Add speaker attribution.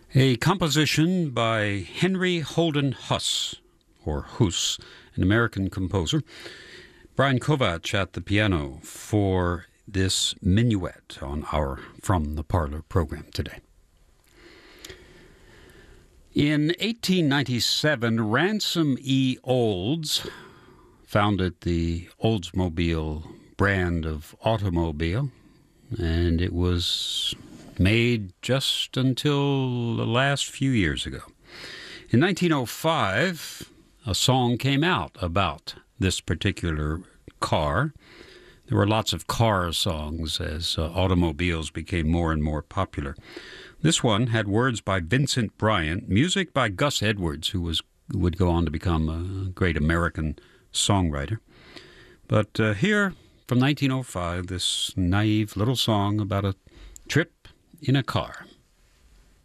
Speaker 1: A composition by Henry Holden Huss, or Huss, an American composer. Brian Kovacs at the piano for this minuet on our From the Parlor program today. In 1897, Ransom E. Olds founded the Oldsmobile brand of automobile, and it was made just until the last few years ago. In 1905, a song came out about this particular car. There were lots of car songs as automobiles became more and more popular. This one had words by Vincent Bryant, music by Gus Edwards, who would go on to become a great American songwriter. But here, from 1905, this naive little song about a trip in a car.